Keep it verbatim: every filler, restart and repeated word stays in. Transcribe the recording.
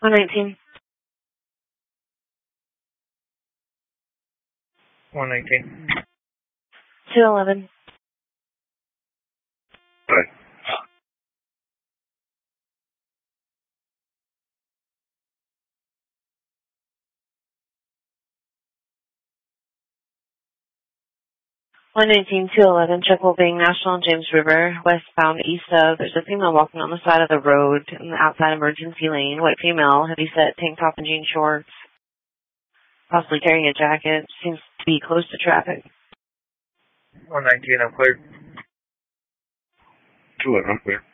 one nineteen. one nineteen. two eleven. Good. one nineteen, two eleven, Chippewa Bay, National James River, westbound east of. There's a female walking on the side of the road in the outside emergency lane. White female, heavy set, tank top and jean shorts. Possibly carrying a jacket. Seems to be close to traffic. one nineteen, I'm clear. two eleven, I'm clear.